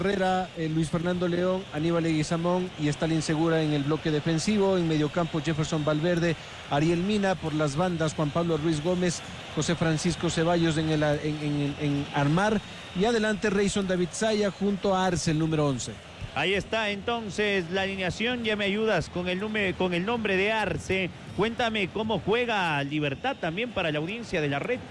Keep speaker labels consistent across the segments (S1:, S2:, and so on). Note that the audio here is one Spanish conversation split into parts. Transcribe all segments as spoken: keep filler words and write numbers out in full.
S1: Herrera, eh, Luis Fernando León, Aníbal Leguizamón y Stalin Segura en el bloque defensivo. En mediocampo Jefferson Valverde, Ariel Mina. Por las bandas Juan Pablo Ruiz Gómez, José Francisco Ceballos en, el, en, en, en armar. Y adelante Reyson David Zaya junto a Arce, el número once.
S2: Ahí está entonces la alineación. Ya me ayudas con el, número, con el nombre de Arce. Cuéntame cómo juega Libertad también para la audiencia de la red.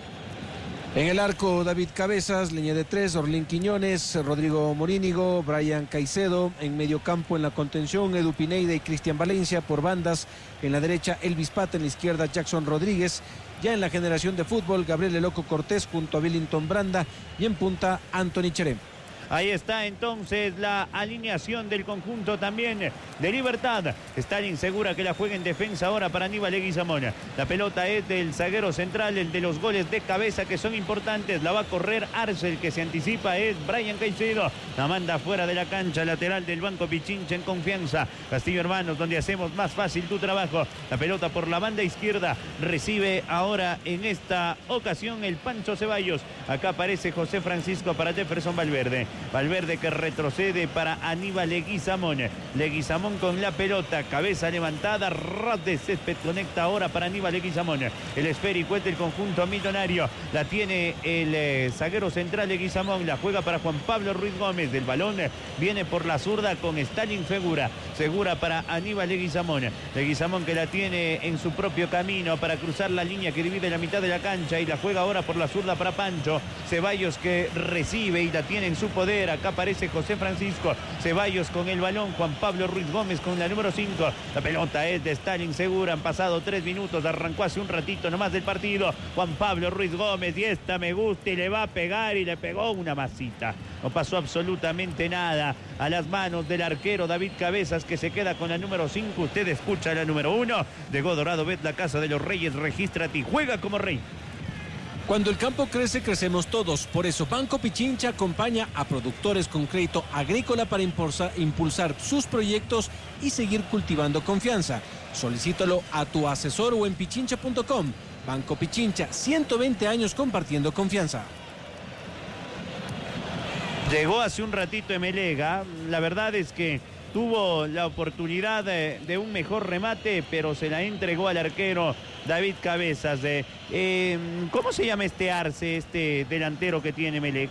S1: En el arco, David Cabezas, línea de tres, Orlín Quiñones, Rodrigo Morínigo, Brian Caicedo. En medio campo, en la contención, Edu Pineida y Cristian Valencia. Por bandas, en la derecha, Elvis Pata, en la izquierda, Jackson Rodríguez. Ya en la generación de fútbol, Gabriel El Loco Cortés junto a Billington Branda. Y en punta, Anthony Cherem.
S2: Ahí está entonces la alineación del conjunto también de Libertad. Stalin Segura que la juega en defensa ahora para Aníbal Leguizamón. La pelota es del zaguero central, el de los goles de cabeza que son importantes. La va a correr Arce, el que se anticipa es Brian Caicedo. La manda fuera de la cancha, lateral del Banco Pichincha en confianza. Castillo Hermanos, donde hacemos más fácil tu trabajo. La pelota por la banda izquierda. Recibe ahora en esta ocasión el Pancho Ceballos. Acá aparece José Francisco para Jefferson Valverde. Valverde que retrocede para Aníbal Leguizamón. Leguizamón con la pelota, cabeza levantada, ras de césped conecta ahora para Aníbal Leguizamón. El esférico es del conjunto millonario. La tiene el eh, zaguero central Leguizamón. La juega para Juan Pablo Ruiz Gómez. Del balón viene por la zurda con Stalin Segura. Segura para Aníbal Leguizamón. Leguizamón que la tiene en su propio camino para cruzar la línea que divide la mitad de la cancha y la juega ahora por la zurda para Pancho. Ceballos que recibe y la tiene en su poder. Acá aparece José Francisco Ceballos con el balón. Juan Pablo Ruiz Gómez con la número cinco. La pelota es de Stalin Segura. Han pasado tres minutos. Arrancó hace un ratito nomás del partido. Juan Pablo Ruiz Gómez. Y esta me gusta y le va a pegar. Y le pegó una masita. No pasó absolutamente nada a las manos del arquero David Cabezas, que se queda con la número cinco. Usted escucha la número uno. Llegó Dorado Bet, la casa de los reyes. Regístrate y juega como rey.
S1: Cuando el campo crece, crecemos todos. Por eso Banco Pichincha acompaña a productores con crédito agrícola para impulsar, impulsar sus proyectos y seguir cultivando confianza. Solicítalo a tu asesor o en pichincha punto com. Banco Pichincha, ciento veinte años compartiendo confianza.
S2: Llegó hace un ratito Emelega. La verdad es que tuvo la oportunidad de, de un mejor remate, pero se la entregó al arquero David Cabezas. Eh, eh, ¿Cómo se llama este Arce, este delantero que tiene Emelec?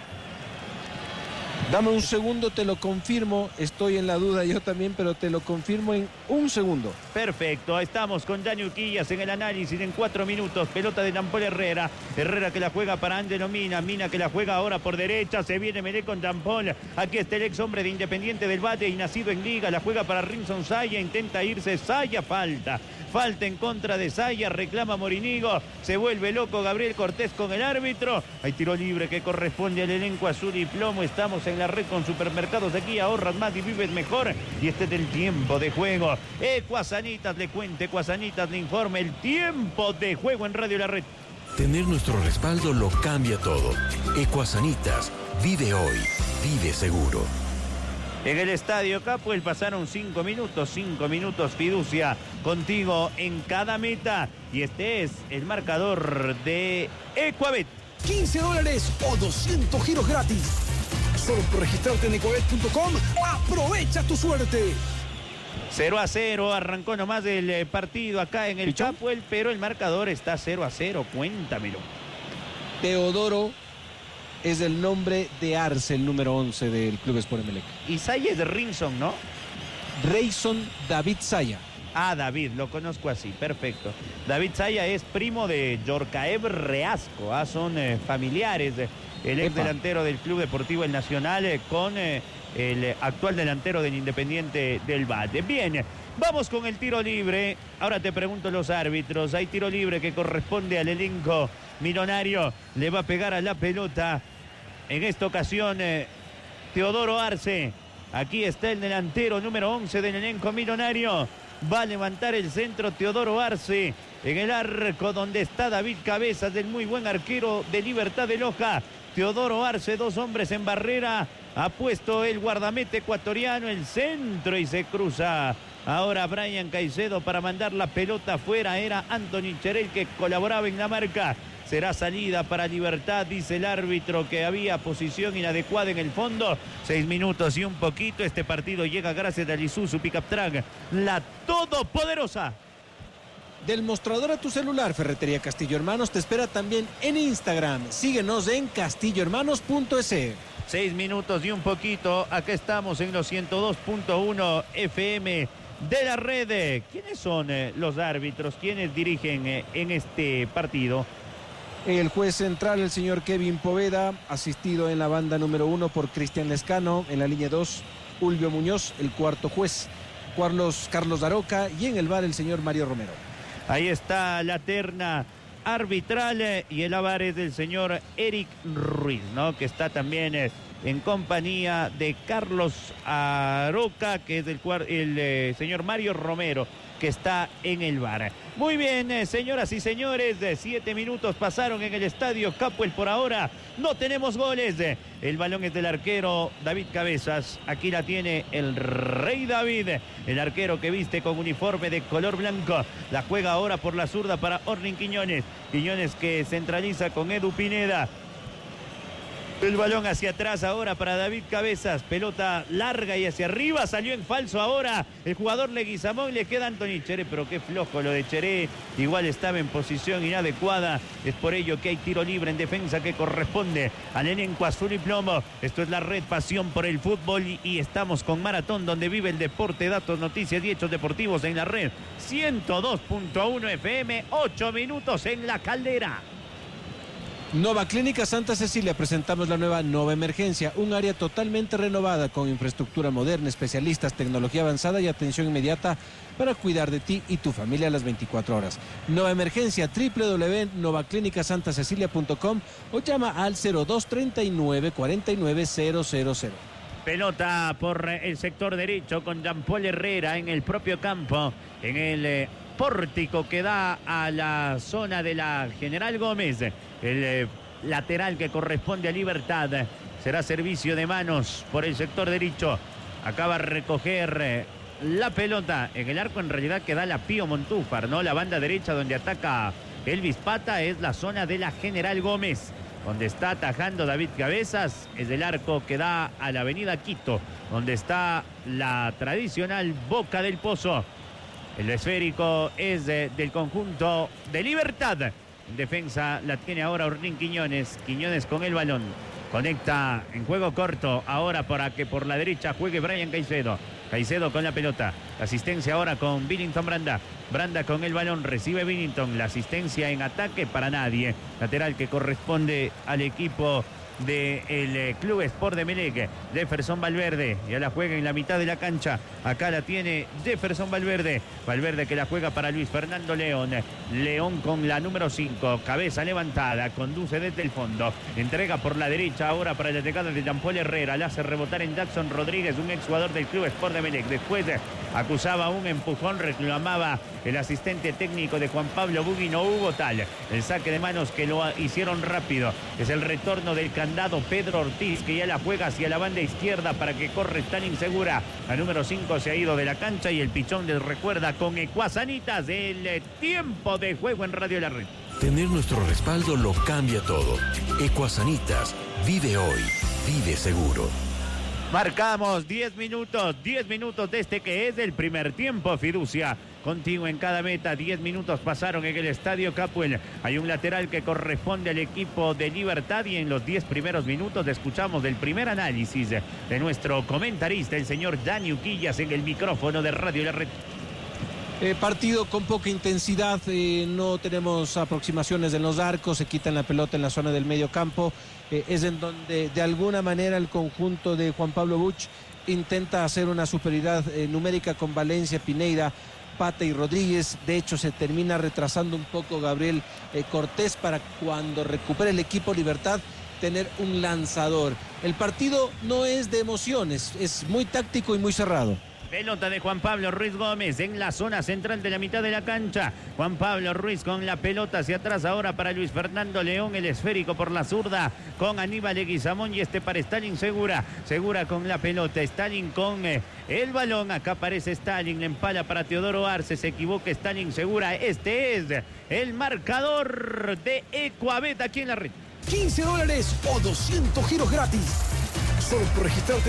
S1: Dame un segundo, te lo confirmo. Estoy en la duda yo también, pero te lo confirmo en un segundo.
S2: Perfecto, estamos con Dani Uquillas en el análisis en cuatro minutos. Pelota de Jean Paul Herrera. Herrera que la juega para Ángelo Mina. Mina que la juega ahora por derecha. Se viene Melé con Jean Paul. Aquí está el ex hombre de Independiente del Valle y nacido en Liga. La juega para Rinson Zaya. Intenta irse Zaya. Falta. Falta en contra de Zaya. Reclama Morínigo. Se vuelve loco Gabriel Cortés con el árbitro. Hay tiro libre que corresponde al elenco azul y plomo. Estamos en la red con Supermercados de aquí. Ahorras más y vives mejor. Y este es el tiempo de juego. Ecuasanitas le cuente, Ecuasanitas le informe el tiempo de juego en Radio La Red.
S3: Tener nuestro respaldo lo cambia todo. Ecuasanitas, vive hoy, vive seguro.
S2: En el Estadio Capuel pasaron cinco minutos, cinco minutos fiducia contigo en cada meta. Y este es el marcador de Ecuabet.
S4: quince dólares o doscientos giros gratis. Solo por registrarte en ecuabet punto com, aprovecha tu suerte.
S2: cero a cero, arrancó nomás el partido acá en el Capuel, pero el marcador está cero a cero, cuéntamelo.
S1: Teodoro es el nombre de Arce, el número once del Club Sport Emelec.
S2: Y Zaya es de Rinson, ¿no?
S1: Reyson David Zaya.
S2: Ah, David, lo conozco así, perfecto. David Zaya es primo de Yorcaev Reasco, ah, son eh, familiares, eh, el ex
S1: Epa.
S2: delantero del Club Deportivo El Nacional eh, con eh, el actual delantero del Independiente del Valle. Bien, vamos con el tiro libre. Ahora te pregunto los árbitros, hay tiro libre que corresponde al elenco millonario. Le va a pegar a la pelota, en esta ocasión, eh, Teodoro Arce. Aquí está el delantero número once del elenco millonario. Va a levantar el centro Teodoro Arce en el arco donde está David Cabezas, del muy buen arquero de Libertad de Loja. Teodoro Arce, dos hombres en barrera. Ha puesto el guardameta ecuatoriano el centro y se cruza. Ahora Brian Caicedo para mandar la pelota afuera. Era Anthony Cherel que colaboraba en la marca. será salida para Libertad, dice el árbitro que había posición inadecuada en el fondo. Seis minutos y un poquito. Este partido llega gracias a Isuzu Pickup Truck, la todopoderosa.
S1: Del mostrador a tu celular, Ferretería Castillo Hermanos te espera también en Instagram. Síguenos en castillo hermanos punto es.
S2: Seis minutos y un poquito. Acá estamos en los ciento dos punto uno F M de la red. ¿Quiénes son eh, los árbitros? ¿Quiénes dirigen eh, en este partido?
S1: El juez central, el señor Kevin Poveda, asistido en la banda número uno por Cristian Lescano. En la línea dos, Ulvio Muñoz, el cuarto juez, Carlos, Carlos Daroca. Y en el V A R, el señor Mario Romero.
S2: Ahí está la terna arbitral eh, y el avar es del señor Eric Ruiz, ¿no? Que está también eh, en compañía de Carlos Aroca, que es el, el eh, señor Mario Romero, que está en el V A R. Muy bien, eh, señoras y señores, eh, siete minutos pasaron en el estadio Capuel. Por ahora no tenemos goles. Eh. El balón es del arquero David Cabezas. Aquí la tiene el Rey David, el arquero que viste con uniforme de color blanco. La juega ahora por la zurda para Orlin Quiñones. Quiñones que centraliza con Edu Pineda. El balón hacia atrás ahora para David Cabezas. Pelota larga y hacia arriba. Salió en falso ahora el jugador Leguizamón. Le queda Anthony Cheré, pero qué flojo lo de Cheré. Igual estaba en posición inadecuada. Es por ello que hay tiro libre en defensa que corresponde al elenco azul y plomo. Esto es la red Pasión por el Fútbol y, y estamos con Maratón, donde vive el deporte, datos, noticias y hechos deportivos en la red. ciento dos punto uno F M, ocho minutos en la Caldera.
S1: Nova Clínica Santa Cecilia, presentamos la nueva Nova Emergencia, un área totalmente renovada con infraestructura moderna, especialistas, tecnología avanzada y atención inmediata para cuidar de ti y tu familia a las veinticuatro horas. Nova Emergencia, doble u doble u doble u punto nova clínica santa cecilia punto com o llama al cero dos treinta y nueve cuarenta y nueve cero cero cero.
S2: Pelota por el sector derecho con Jean-Paul Herrera en el propio campo, en el eh, pórtico que da a la zona de la General Gómez. El eh, lateral que corresponde a Libertad. Será servicio de manos por el sector derecho. Acaba de recoger eh, la pelota en el arco. En realidad queda la Pío Montúfar, ¿no? La banda derecha donde ataca Elvis Pata es la zona de la General Gómez, donde está atajando David Cabezas. Es el arco que da a la avenida Quito, donde está la tradicional Boca del Pozo. El esférico es de, del conjunto de Libertad. En defensa la tiene ahora Orlin Quiñones. Quiñones con el balón. Conecta en juego corto ahora para que por la derecha juegue Brian Caicedo. Caicedo con la pelota. La asistencia ahora con Billington Branda. Branda con el balón. Recibe Billington. La asistencia en ataque para nadie. Lateral que corresponde al equipo del eh, Club Sport de Emelec. Jefferson Valverde ya la juega en la mitad de la cancha. Acá la tiene Jefferson Valverde. Valverde que la juega para Luis Fernando León. León con la número cinco, cabeza levantada, conduce desde el fondo, entrega por la derecha ahora para la llegada de Jean-Paul Herrera. La hace rebotar en Jackson Rodríguez, un exjugador del Club Sport de Emelec. Después acusaba un empujón, reclamaba el asistente técnico de Juan Pablo Bugui. No hubo tal. El saque de manos que lo hicieron rápido. Es el retorno del candado Pedro Ortiz, que ya la juega hacia la banda izquierda para que corre tan insegura. La número cinco se ha ido de la cancha y el pichón les recuerda con Ecuasanitas el tiempo de juego en Radio La Red.
S3: Tener nuestro respaldo lo cambia todo. Ecuasanitas, vive hoy, vive seguro.
S2: Marcamos diez minutos, diez minutos de este que es el primer tiempo, Fiducia. Contigo en cada meta, diez minutos pasaron en el estadio Capuel. Hay un lateral que corresponde al equipo de Libertad y en los diez primeros minutos escuchamos del primer análisis de nuestro comentarista, el señor Dani Uquillas, en el micrófono de Radio La Red.
S1: Eh, partido con poca intensidad, eh, no tenemos aproximaciones en los arcos, se quitan la pelota en la zona del medio campo, eh, es en donde de alguna manera el conjunto de Juan Pablo Buch intenta hacer una superioridad eh, numérica con Valencia, Pineida, Pata y Rodríguez. De hecho se termina retrasando un poco Gabriel eh, Cortés para cuando recupere el equipo Libertad tener un lanzador. El partido no es de emociones, es muy táctico y muy cerrado.
S2: Pelota de Juan Pablo Ruiz Gómez en la zona central de la mitad de la cancha. Juan Pablo Ruiz con la pelota hacia atrás ahora para Luis Fernando León. El esférico por la zurda con Aníbal Leguizamón y este para Stalin Segura. Segura con la pelota. Stalin con eh, el balón. Acá aparece Stalin. Le empala para Teodoro Arce. Se equivoca Stalin Segura. Este es el marcador de Ecuabet aquí en la red.
S4: quince dólares o doscientos giros gratis. Solo por registrarte